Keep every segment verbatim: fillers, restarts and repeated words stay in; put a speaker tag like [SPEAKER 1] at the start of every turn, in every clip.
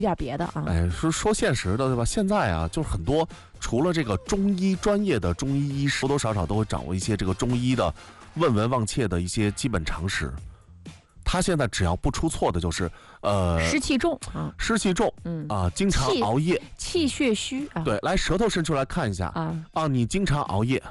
[SPEAKER 1] 点别的啊。
[SPEAKER 2] 哎，说说现实的对吧？现在啊，就是很多除了这个中医专业的中医医师，多多少少都会掌握一些这个中医的问闻望切的一些基本常识。他现在只要不出错的就是呃
[SPEAKER 1] 湿气重啊，
[SPEAKER 2] 湿气重，
[SPEAKER 1] 嗯
[SPEAKER 2] 啊、经常熬夜，
[SPEAKER 1] 气血虚啊。
[SPEAKER 2] 对，来舌头伸出来看一下
[SPEAKER 1] 啊
[SPEAKER 2] 啊，你经常熬夜。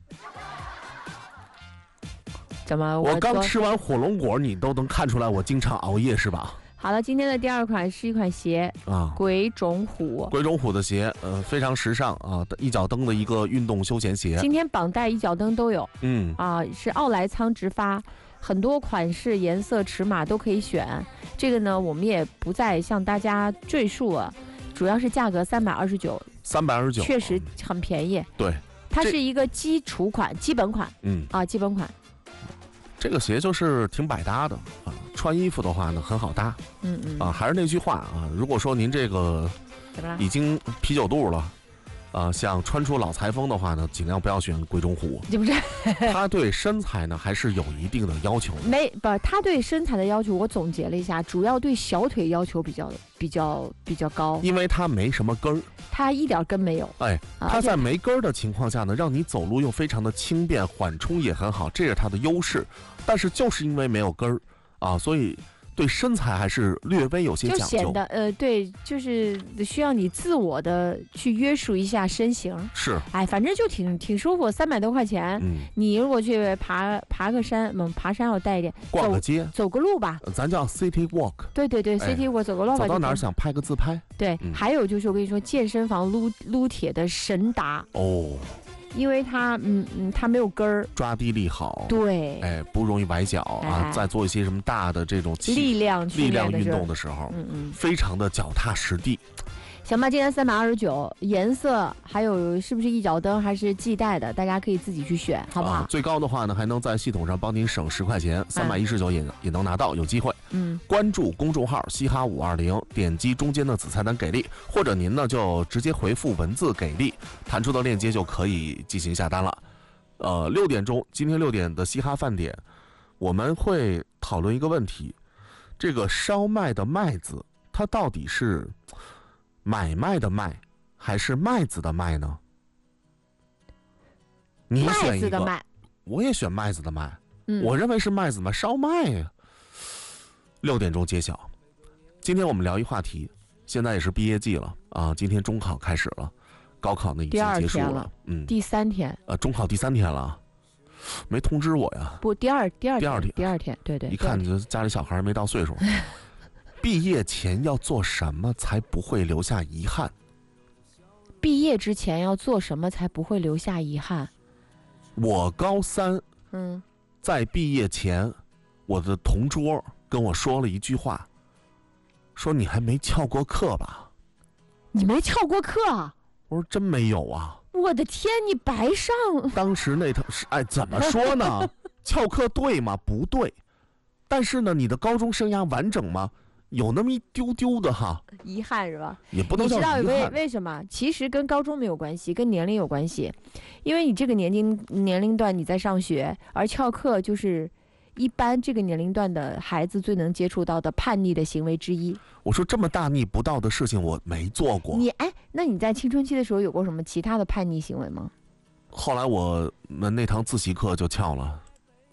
[SPEAKER 1] 怎么
[SPEAKER 2] 我刚吃完火龙果，你都能看出来我经常熬夜是吧？
[SPEAKER 1] 好了，今天的第二款是一款鞋
[SPEAKER 2] 啊，
[SPEAKER 1] 鬼冢虎。
[SPEAKER 2] 鬼冢虎的鞋，呃，非常时尚啊，一脚蹬的一个运动休闲鞋。
[SPEAKER 1] 今天绑带一脚蹬都有，
[SPEAKER 2] 嗯
[SPEAKER 1] 啊，是奥莱仓直发，很多款式、颜色、尺码都可以选。这个呢，我们也不再向大家赘述了，主要是价格三百二十九，
[SPEAKER 2] 三百二十九，
[SPEAKER 1] 确实很便宜。
[SPEAKER 2] 对，
[SPEAKER 1] 它是一个基础款、基本款，
[SPEAKER 2] 嗯
[SPEAKER 1] 啊，基本款。
[SPEAKER 2] 这个鞋就是挺百搭的啊，穿衣服的话呢很好搭，
[SPEAKER 1] 嗯嗯
[SPEAKER 2] 啊，还是那句话啊，如果说您这个
[SPEAKER 1] 怎么了？
[SPEAKER 2] 已经啤酒肚了，啊，想穿出老裁风的话呢，尽量不要选鬼冢虎，
[SPEAKER 1] 这不是？
[SPEAKER 2] 它对身材呢还是有一定的要求的。
[SPEAKER 1] 没不，他对身材的要求我总结了一下，主要对小腿要求比较比较比较高，
[SPEAKER 2] 因为它没什么跟儿，
[SPEAKER 1] 他一点跟没有。
[SPEAKER 2] 哎，
[SPEAKER 1] 啊
[SPEAKER 2] 它在没跟儿的情况下呢，让你走路又非常的轻便，缓冲也很好，这是它的优势。但是就是因为没有跟儿啊，所以对身材还是略微有些
[SPEAKER 1] 就
[SPEAKER 2] 讲究。
[SPEAKER 1] 显得呃，对，就是需要你自我的去约束一下身形。
[SPEAKER 2] 是，
[SPEAKER 1] 哎，反正就挺挺舒服，三百多块钱。
[SPEAKER 2] 嗯，
[SPEAKER 1] 你如果去爬爬个山，嗯，爬山要带一点，
[SPEAKER 2] 逛个街，
[SPEAKER 1] 走个路吧。
[SPEAKER 2] 咱叫 city walk。
[SPEAKER 1] 对对对
[SPEAKER 2] 哎
[SPEAKER 1] ，city walk 走个路吧。
[SPEAKER 2] 走到哪儿
[SPEAKER 1] 就
[SPEAKER 2] 想拍个自拍？
[SPEAKER 1] 对，
[SPEAKER 2] 嗯
[SPEAKER 1] 还有就是我跟你说，健身房撸撸铁的神达，
[SPEAKER 2] 哦，
[SPEAKER 1] 因为它嗯嗯它没有跟儿，
[SPEAKER 2] 抓地力好。
[SPEAKER 1] 对，
[SPEAKER 2] 哎，不容易崴脚啊！
[SPEAKER 1] 哎
[SPEAKER 2] 在做一些什么大的这种气
[SPEAKER 1] 力量训
[SPEAKER 2] 力量运
[SPEAKER 1] 练的时候
[SPEAKER 2] 动的时候，
[SPEAKER 1] 嗯嗯。
[SPEAKER 2] 非常的脚踏实地。
[SPEAKER 1] 行吧，今天三百二十九，颜色还有是不是一脚蹬还是系带的，大家可以自己去选，好不好？
[SPEAKER 2] 啊、最高的话呢，还能在系统上帮您省十块钱，三百一十九也也能拿到，有机会。
[SPEAKER 1] 嗯，
[SPEAKER 2] 关注公众号嘻哈五二零，点击中间的子菜单给力，或者您呢就直接回复文字给力，弹出的链接就可以进行下单了。呃，六点钟，今天六点的嘻哈饭点，我们会讨论一个问题：这个烧麦的麦字，它到底是买卖的卖，还是麦子的麦呢？你选一个，
[SPEAKER 1] 麦子的麦，
[SPEAKER 2] 我也选麦子的麦。
[SPEAKER 1] 嗯，
[SPEAKER 2] 我认为是麦子嘛，烧麦呀。六点钟揭晓。今天我们聊一话题，现在也是毕业季了啊，今天中考开始了，高考呢已经结束
[SPEAKER 1] 第二天
[SPEAKER 2] 了，嗯，
[SPEAKER 1] 第三天，
[SPEAKER 2] 呃，中考第三天了，没通知我呀。
[SPEAKER 1] 不，第二第二
[SPEAKER 2] 第二天
[SPEAKER 1] 第二天，对对，
[SPEAKER 2] 一看就家里小孩没到岁数。毕业前要做什么才不会留下遗憾？
[SPEAKER 1] 毕业之前要做什么才不会留下遗憾？
[SPEAKER 2] 我高三
[SPEAKER 1] 嗯，
[SPEAKER 2] 在毕业前，我的同桌跟我说了一句话，说你还没翘过课吧？
[SPEAKER 1] 你没翘过课啊？
[SPEAKER 2] 我说真没有啊。
[SPEAKER 1] 我的天，你白上！
[SPEAKER 2] 当时那头是哎，怎么说呢？翘课对吗？不对。但是呢，你的高中生涯完整吗？有那么一丢丢的哈，
[SPEAKER 1] 遗憾是吧？
[SPEAKER 2] 也不能叫
[SPEAKER 1] 你知道为
[SPEAKER 2] 遗憾。
[SPEAKER 1] 为什么？其实跟高中没有关系，跟年龄有关系。因为你这个年龄年龄段你在上学，而翘课就是一般这个年龄段的孩子最能接触到的叛逆的行为之一。
[SPEAKER 2] 我说这么大逆不道的事情我没做过。
[SPEAKER 1] 你哎，那你在青春期的时候有过什么其他的叛逆行为吗？
[SPEAKER 2] 后来我们那堂自习课就翘了。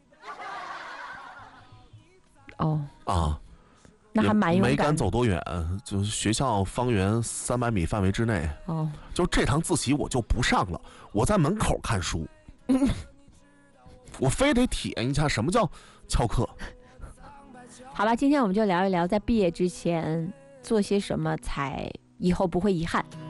[SPEAKER 1] 哦，
[SPEAKER 2] 啊，
[SPEAKER 1] 那还蛮勇敢的。
[SPEAKER 2] 没敢走多远，就是学校方圆三百米范围之内。
[SPEAKER 1] 哦，
[SPEAKER 2] 就这堂自习我就不上了，我在门口看书。我非得体验一下什么叫翘课。
[SPEAKER 1] 好吧，今天我们就聊一聊在毕业之前做些什么才以后不会遗憾。